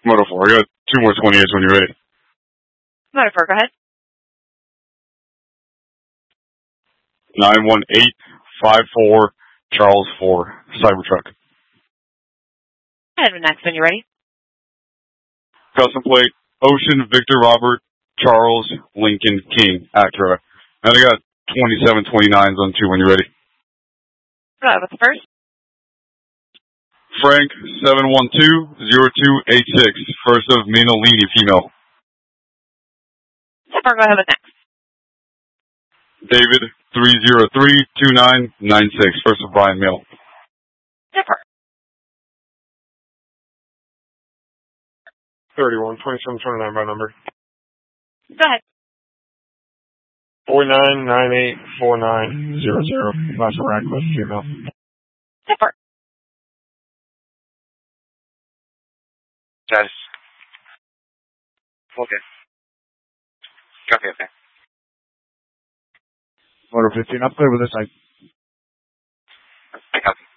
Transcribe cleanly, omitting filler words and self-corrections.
Moto 4, I got 2 more 28s when you're ready. Moto 4, go ahead. 91854 Charles 4 Cybertruck. And next when you're ready. Custom plate Ocean Victor Robert Charles Lincoln King Acura. And I got 2729s on 2 when you're ready. Go ahead with the first. Frank 7120286 first of Minolini female. Zipper, go ahead with next. David 3032996 first of Brian male. Zipper. 312729 by number. Go ahead. 49984900. Last Radcliffe female. Zipper. Status. Okay. Copy, okay. Motor 15 up there with this side. I copy.